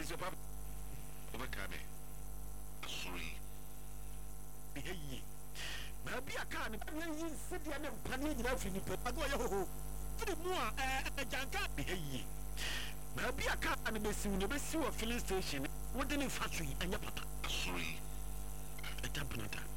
sɛ papa wobɛka me asoro yi ɛyɛ baabi a kaa ne yi nsideɛ ne mpaneɛ nyinaa firi nipa agɔ yɛ hoho firi mu a agyanka ɛyɛ baabi a kaa ne bɛsiw ne bɛsiw wɔ filling station wode ne fa so yi ɛnyɛ papa asoro yi ɛta penata